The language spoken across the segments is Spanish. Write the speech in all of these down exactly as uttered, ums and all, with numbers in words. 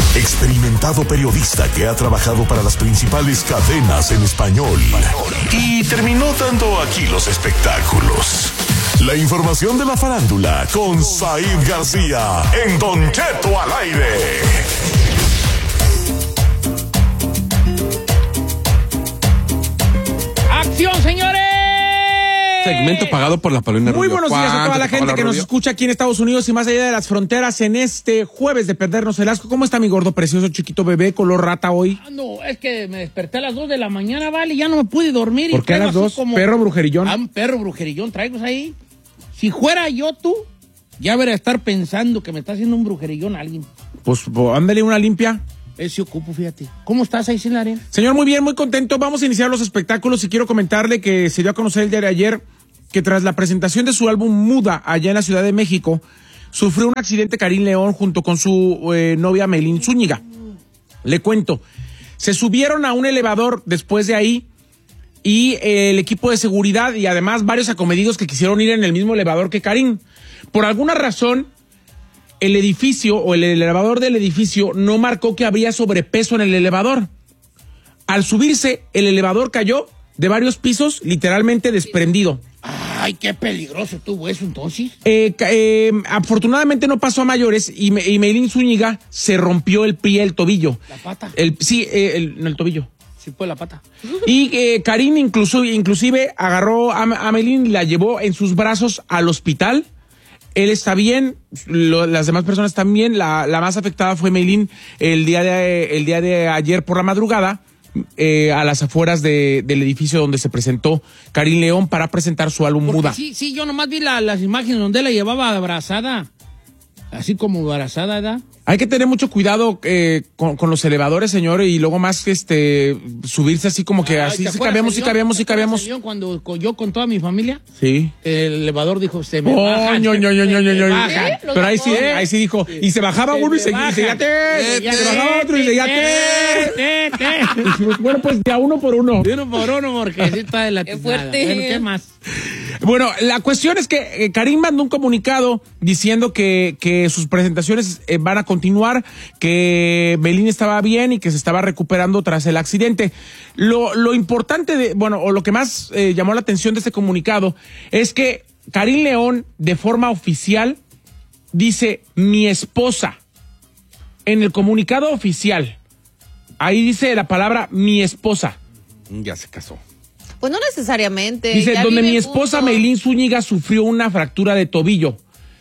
Experimentado periodista que ha trabajado para las principales cadenas en español y terminó dando aquí los espectáculos. La información de la farándula con Said García en Don Cheto al aire. ¡Acción, señores! Segmento pagado por la Paulina Muy Rubio. buenos días a toda la gente la que nos escucha aquí en Estados Unidos y más allá de las fronteras en este jueves de perdernos el asco. ¿Cómo está mi gordo, precioso, chiquito bebé, color rata hoy? Ah, no, es que me desperté a las dos de la mañana, vale, y ya no me pude dormir. ¿Por qué a las dos? Como... ¿Perro brujerillón? Ah, un perro brujerillón, traigo ahí. Si fuera yo tú, ya veré estar pensando que me está haciendo un brujerillón alguien. Pues, pues ándale una limpia. Ese ocupo, fíjate. ¿Cómo estás ahí, Silaria? Señor, muy bien, muy contento. Vamos a iniciar los espectáculos y quiero comentarle que se dio a conocer el día de ayer que tras la presentación de su álbum Muda allá en la Ciudad de México, sufrió un accidente Karin León junto con su eh, novia Maylin Zúñiga. Le cuento, se subieron a un elevador después de ahí y eh, el equipo de seguridad y además varios acomedidos que quisieron ir en el mismo elevador que Karin. Por alguna razón, el edificio o el elevador del edificio no marcó que había sobrepeso en el elevador. Al subirse, el elevador cayó de varios pisos, literalmente desprendido. Ay, qué peligroso tuvo eso entonces. Eh, eh, afortunadamente no pasó a mayores y, y Maylin Zúñiga se rompió el pie, el tobillo. La pata. El, sí, eh, el, no, el tobillo. Sí, fue la pata. Y eh, Karin incluso, inclusive agarró a, a Maylin y la llevó en sus brazos al hospital. Él está bien, lo, las demás personas están bien. La, la más afectada fue Maylin el día de, el día de ayer por la madrugada. Eh, a las afueras de, del edificio donde se presentó Karin León para presentar su álbum Porque Muda. Sí, sí, yo nomás vi la, las imágenes donde la llevaba abrazada. Así como abrazada, ¿verdad? Hay que tener mucho cuidado eh, con, con los elevadores, señor, y luego más este subirse así como que Ay, así ¿te sí acuerdas, cabemos, sí señor? cabemos, sí ¿Te acuerdas, cabemos. señor, cuando con- yo con toda mi familia, Sí. el elevador dijo, se me Oh, bajan, ño, ño, ño, ño, ño, se ño. me bajan. ¿Sí? Pero ahí sí, ahí sí dijo, y se bajaba Se uno y me seguía, y seguía, bajan. te, Ya, se bajaba otro y seguía, te. te, te. Dijimos, bueno, pues ya uno por uno. De uno por uno, porque sí está de la Qué tiznada. fuerte. Bueno, ¿qué más? Bueno, la cuestión es que eh, Karin mandó un comunicado diciendo que, que sus presentaciones eh, van a continuar, que Maylin estaba bien y que se estaba recuperando tras el accidente. Lo, lo importante, de, bueno, o lo que más eh, llamó la atención de este comunicado es que Karin León, de forma oficial, dice mi esposa. En el comunicado oficial, ahí dice la palabra mi esposa. Ya se casó. Pues no necesariamente. Dice, ya donde viven mi esposa juntos. Maylin Zúñiga sufrió una fractura de tobillo.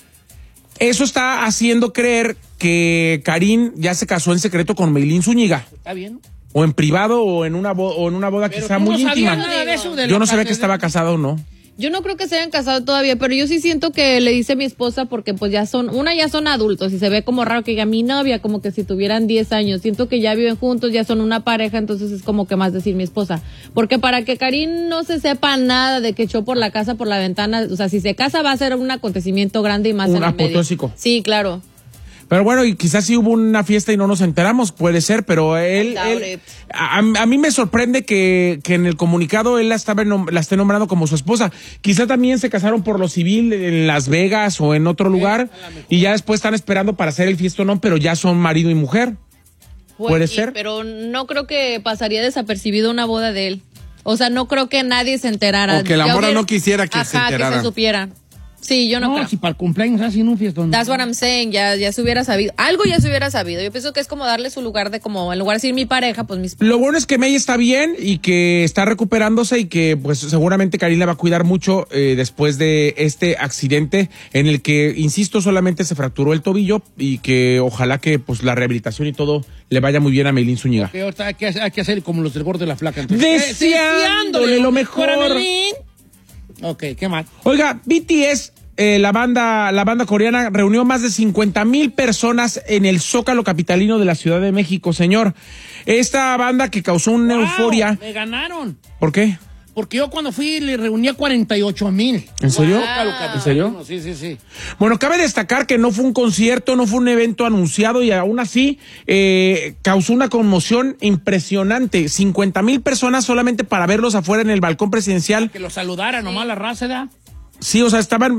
Eso está haciendo creer que Karin ya se casó en secreto con Maylin Zúñiga. ¿Está bien? O en privado o en una, bo- o en una boda Pero quizá tú muy no sabías íntima. nada de eso, de Yo la no sabía parte que de- estaba casado o no. Yo no creo que se hayan casado todavía, pero yo sí siento que le dice a mi esposa porque pues ya son, una ya son adultos y se ve como raro que diga mi novia, como que si tuvieran diez años. Siento que ya viven juntos, ya son una pareja, entonces es como que más decir mi esposa. Porque para que Karin no se sepa nada de que echó por la casa, por la ventana, o sea, si se casa va a ser un acontecimiento grande y más Un en el medio. apoteósico. Sí, claro. Pero bueno, y quizás sí hubo una fiesta y no nos enteramos, puede ser, pero él, I doubt él- it. a, a mí me sorprende que, que en el comunicado él la, estaba nom- la esté nombrando como su esposa. Quizá también se casaron por lo civil en Las Vegas o en otro lugar y ya después están esperando para hacer el fiestonón, pero ya son marido y mujer. Pues ¿Puede sí, ser? Pero no creo que pasaría desapercibido una boda de él. O sea, no creo que nadie se enterara. O que la Ya mora hubiera- no quisiera que Ajá, se enterara. que se supiera. Sí, yo no, No, creo. si para el cumpleaños hacen un fiestón. That's what I'm saying, ya, ya se hubiera sabido. Algo ya se hubiera sabido. Yo pienso que es como darle su lugar de como, en lugar de decir mi pareja, pues mis... Lo bueno es que May está bien y que está recuperándose y que pues seguramente Karin la va a cuidar mucho eh, después de este accidente en el que, insisto, solamente se fracturó el tobillo y que ojalá que pues la rehabilitación y todo le vaya muy bien a Maylin Zúñiga. Que ahorita hay que, hay que hacer como los del gordo de la flaca. entonces. Deseándole lo mejor. Para Maylin. Ok, qué mal. Oiga, B T S, eh, la banda, la banda coreana reunió más de cincuenta mil personas en el Zócalo capitalino de la Ciudad de México, señor. Esta banda que causó una Wow, euforia. Me ganaron. ¿Por qué? Porque yo cuando fui le reuní a cuarenta y ocho mil. ¿En serio? Wow. ¿En serio? Sí, sí, sí. Bueno, cabe destacar que no fue un concierto, no fue un evento anunciado y aún así eh, causó una conmoción impresionante. cincuenta mil personas solamente para verlos afuera en el balcón presidencial. Que lo saludara nomás la raza, ¿da? Sí, o sea, estaban, mire,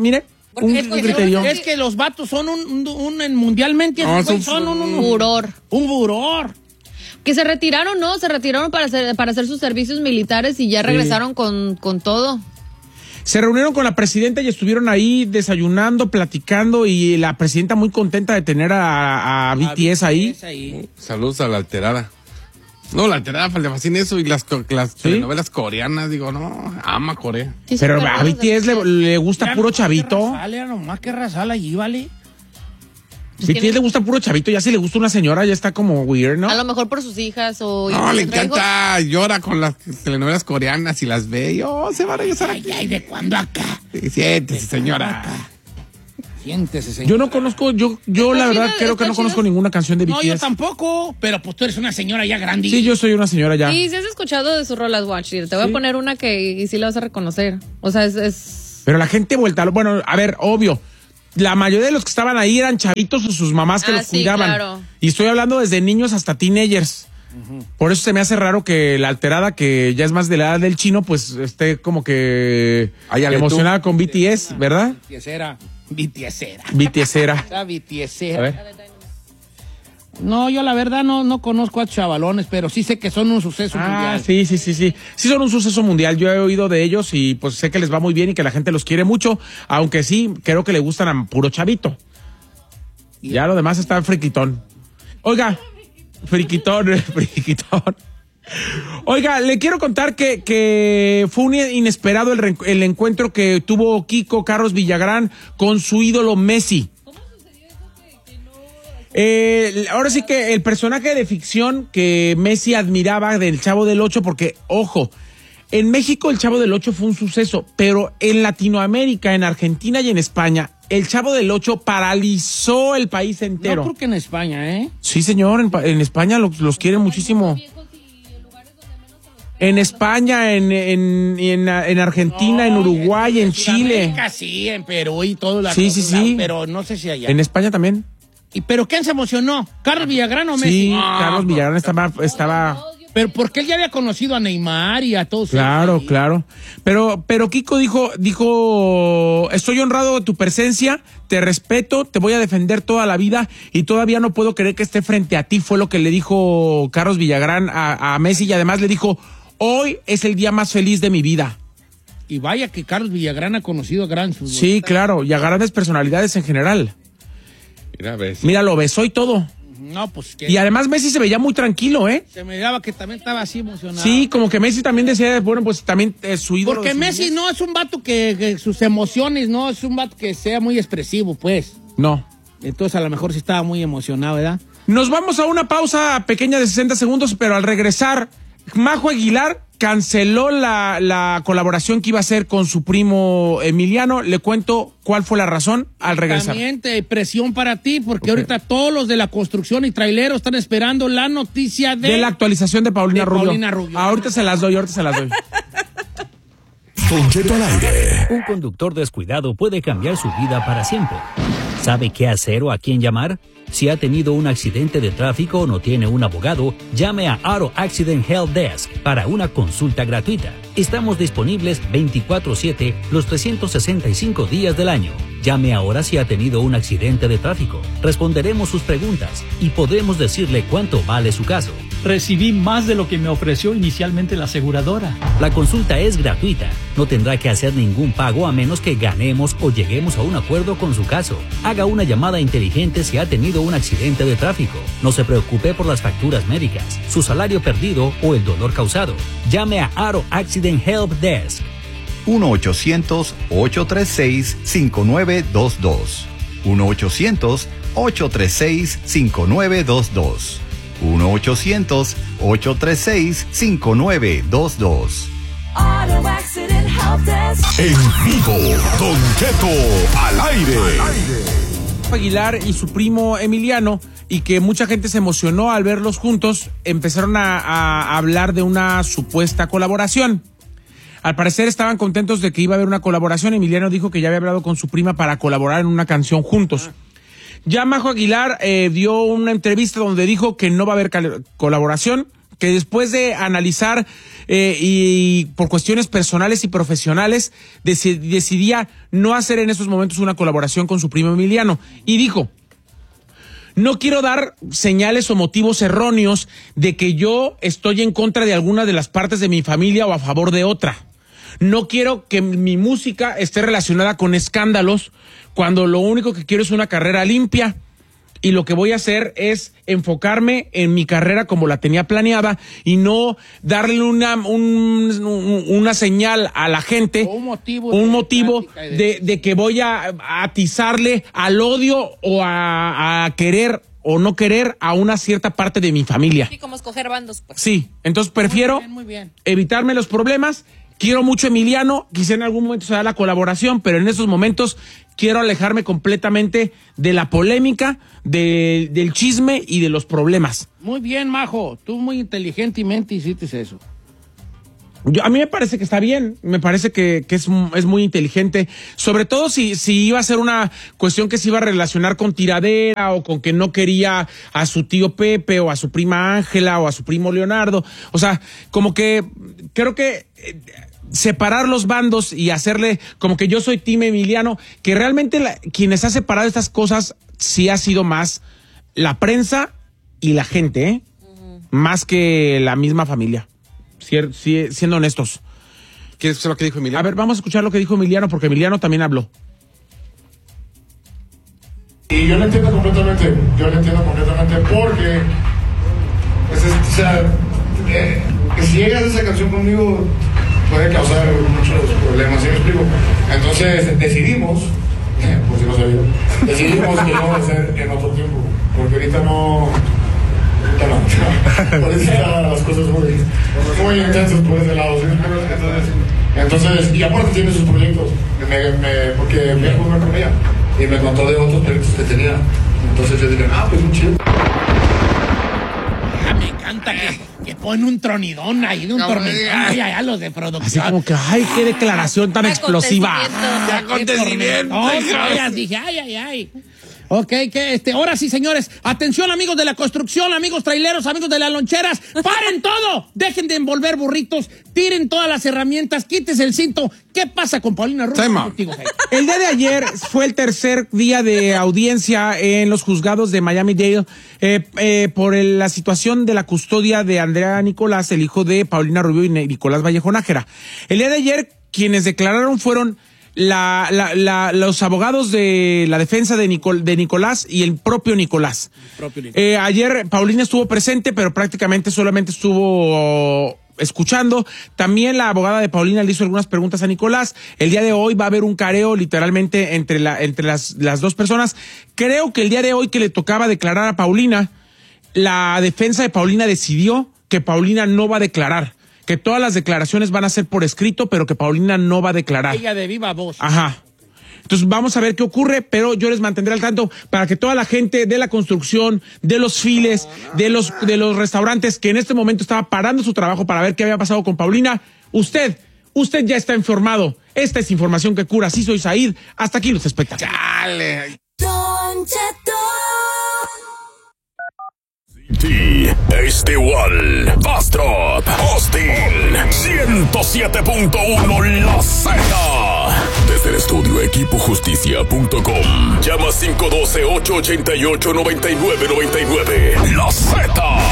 un es, que, criterio. es que los vatos son un, un, un, un mundialmente No, son, son- son un, un, Furor. un furor. Que se retiraron, ¿no? Se retiraron para hacer, para hacer sus servicios militares y ya regresaron con, con todo. Se reunieron con la presidenta y estuvieron ahí desayunando, platicando y la presidenta muy contenta de tener a, a B T S ahí. ahí. Saludos a la alterada. No, la alterada le fascina eso y las, co- las telenovelas coreanas, digo, no, ama Corea. Sí, Pero súper a buenos B T S le, le gusta Mira puro nomás qué chavito. razal, mira nomás que razal allí, ¿vale? B T S le gusta puro chavito. Ya si le gusta una señora ya está como weird, ¿no? A lo mejor por sus hijas o... No, le entre hijos. encanta, llora con las telenovelas coreanas y las ve y, oh, se va a regresar Ay, aquí. ay, ¿de cuándo acá? Sí, siéntese, señora. Siéntese, señor. Yo no conozco, yo, yo la Está verdad chida, creo que está no conozco chida. ninguna canción de No, B T yo S. tampoco, pero pues tú eres una señora ya grande. Sí, yo soy una señora ya. Sí, si has escuchado de sus rolas, Watch. Te voy a poner una que y sí la vas a reconocer. O sea, es... es... Pero la gente vuelta, bueno, a ver, obvio. La mayoría de los que estaban ahí eran chavitos o sus mamás que Ah, los sí, cuidaban. claro. Y estoy hablando desde niños hasta teenagers. Por eso se me hace raro que la alterada, que ya es más de la edad del chino, pues esté como que Áyale emocionada tú. con B T S, ¿verdad? Bitiesera. Bitiesera. B T S era. Esa A bitiesera. ver. No, yo la verdad no, no conozco a chavalones, pero sí sé que son un suceso Ah, mundial. sí, sí, sí, sí. Sí son un suceso mundial. Yo he oído de ellos y pues sé que les va muy bien y que la gente los quiere mucho, aunque sí, creo que le gustan a puro chavito. Ya lo demás está friquitón. Oiga, friquitón, friquitón. Oiga, le quiero contar que, que fue un inesperado el, re- el encuentro que tuvo Kiko Carlos Villagrán con su ídolo Messi. Eh, ahora sí que el personaje de ficción que Messi admiraba del Chavo del Ocho, porque, ojo, en México el Chavo del Ocho fue un suceso, pero en Latinoamérica, en Argentina y en España, el Chavo del Ocho paralizó el país No entero. creo que en España, ¿eh? Sí, señor, en, pa- en España los, los quieren muchísimo. En España, en, en, en, en Argentina, en Uruguay, en Chile. Sudamérica, sí, en Perú y todo. La Sí, sí, todo, sí. Pero no sé si allá. En España también. ¿Y pero quién se emocionó? ¿Carlos Villagrán o Messi? Sí, Ah, Carlos Villagrán estaba, estaba. Pero porque él ya había conocido a Neymar y a todos. Claro, ellos ahí. claro. Pero, pero Kiko dijo, dijo, estoy honrado de tu presencia, te respeto, te voy a defender toda la vida y todavía no puedo creer que esté frente a ti, fue lo que le dijo Carlos Villagrán a, a Messi y además le dijo, hoy es el día más feliz de mi vida. Y vaya que Carlos Villagrán ha conocido a grandes futbolistas. Sí, claro, y a grandes personalidades en general. Mira, ves. Mira, lo besó y todo. No, pues que Y además Messi se veía muy tranquilo, ¿eh? se me daba que también estaba así emocionado. Sí, como que Messi también decía, bueno, pues también es su ídolo. Porque de su Messi niñez. no es un vato que, que sus emociones, no es un vato que sea muy expresivo, pues. No. Entonces a lo mejor sí estaba muy emocionado, ¿verdad? Nos vamos a una pausa pequeña de sesenta segundos, pero al regresar, Majo Aguilar canceló la, la colaboración que iba a hacer con su primo Emiliano. Le cuento cuál fue la razón al regresar. También te- presión para ti, porque Ok. ahorita todos los de la construcción y traileros están esperando la noticia de... De la actualización de Paulina, de Rubio. Paulina Rubio. Ahorita se las doy, ahorita se las doy. Don Cheto al aire. Un conductor descuidado puede cambiar su vida para siempre. ¿Sabe qué hacer o a quién llamar? Si ha tenido un accidente de tráfico o no tiene un abogado, llame a Auto Accident Help Desk para una consulta gratuita. Estamos disponibles veinticuatro siete los trescientos sesenta y cinco días del año. Llame ahora si ha tenido un accidente de tráfico. Responderemos sus preguntas y podremos decirle cuánto vale su caso. Recibí más de lo que me ofreció inicialmente la aseguradora. La consulta es gratuita. No tendrá que hacer ningún pago a menos que ganemos o lleguemos a un acuerdo con su caso. Haga una llamada inteligente si ha tenido un accidente de tráfico. No se preocupe por las facturas médicas, su salario perdido o el dolor causado. Llame a Auto Accident Help Desk. uno ochocientos, ocho tres seis, cinco nueve dos dos. uno ochocientos, ocho tres seis, cinco nueve dos dos. uno ochocientos, ocho tres seis, cinco nueve dos dos. En vivo, Don Cheto al aire. Aguilar y su primo Emiliano, y que mucha gente se emocionó al verlos juntos, empezaron a, a hablar de una supuesta colaboración. Al parecer estaban contentos de que iba a haber una colaboración. Emiliano dijo que ya había hablado con su prima para colaborar en una canción juntos. Ya Majo Aguilar eh, dio una entrevista donde dijo que no va a haber cal- colaboración, que después de analizar eh, y por cuestiones personales y profesionales dec- decidía no hacer en esos momentos una colaboración con su primo Emiliano. Y dijo: no quiero dar señales o motivos erróneos de que yo estoy en contra de alguna de las partes de mi familia o a favor de otra. No quiero que mi música esté relacionada con escándalos cuando lo único que quiero es una carrera limpia. Y lo que voy a hacer es enfocarme en mi carrera como la tenía planeada y no darle una, un, una señal a la gente, un motivo, un de, motivo de, de, de que voy a, a atizarle al odio o a, a querer o no querer a una cierta parte de mi familia. Sí, como escoger bandos, pues. Sí, entonces prefiero muy bien, muy bien. evitarme los problemas. Quiero mucho a Emiliano, quizá en algún momento se da la colaboración, pero en esos momentos quiero alejarme completamente de la polémica, de, del chisme y de los problemas. Muy bien, Majo. Tú muy inteligentemente hiciste eso. Yo, a mí me parece que está bien, me parece que, que es, es muy inteligente, sobre todo si, si iba a ser una cuestión que se iba a relacionar con tiradera o con que no quería a su tío Pepe o a su prima Ángela o a su primo Leonardo. O sea, como que creo que eh, separar los bandos y hacerle como que yo soy team Emiliano, que realmente la, quienes ha separado estas cosas sí ha sido más la prensa y la gente, ¿eh? Uh-huh. Más que la misma familia. Siendo honestos. ¿Quieres escuchar lo que dijo Emiliano? A ver, vamos a escuchar lo que dijo Emiliano, porque Emiliano también habló. Y yo lo entiendo completamente, yo lo entiendo completamente porque, pues, es, o sea, eh, que si llegas a esa canción conmigo puede causar muchos problemas, ¿sí me explico? Entonces decidimos, por si no sabía, decidimos que lo vamos a hacer en otro tiempo, porque ahorita no... No, ahorita las cosas muy, muy intensas por ese lado, ¿sí? Entonces, entonces, y aparte tiene sus proyectos, me, me, porque me fui con ella y me contó de otros proyectos que tenía. Entonces yo dije, ah, pues muy chido. Ah, me encanta que, que pone un tronidón ahí de un tormentón. Ay, ay, a los de producción. Así como que, ay, qué declaración tan explosiva. ¡Qué acontecimiento! Oh, dije, ay, ay, ay. Ok, que este, ahora sí, señores, atención, amigos de la construcción, amigos traileros, amigos de las loncheras, paren todo, dejen de envolver burritos, tiren todas las herramientas, quítese el cinto. ¿Qué pasa con Paulina Rubio? El día de ayer fue el tercer día de audiencia en los juzgados de Miami-Dade eh, eh, por el, la situación de la custodia de Andrea Nicolás, el hijo de Paulina Rubio y Nicolás Vallejo Nájera. El día de ayer, quienes declararon fueron La, la, la, los abogados de la defensa de, Nicol, de Nicolás y el propio Nicolás. El propio Nicolás. Eh, ayer Paulina estuvo presente, pero prácticamente solamente estuvo escuchando. También la abogada de Paulina le hizo algunas preguntas a Nicolás. El día de hoy va a haber un careo literalmente entre, la, entre las, las dos personas. Creo que el día de hoy que le tocaba declarar a Paulina, la defensa de Paulina decidió que Paulina no va a declarar. Que todas las declaraciones van a ser por escrito, pero que Paulina no va a declarar. Ella de viva voz. Ajá. Entonces vamos a ver qué ocurre, pero yo les mantendré al tanto para que toda la gente de la construcción, de los files, de los, de los restaurantes que en este momento estaba parando su trabajo para ver qué había pasado con Paulina, usted, usted ya está informado. Esta es información que cura. Sí, soy Said. Hasta aquí los espectáculos. ¡Chale! Sí, este igual. Bastrop, Austin, ciento siete punto uno La Z. Desde el estudio equipo justicia punto com. Llama cinco uno dos, ocho ocho ocho, nueve nueve nueve nueve. La Z.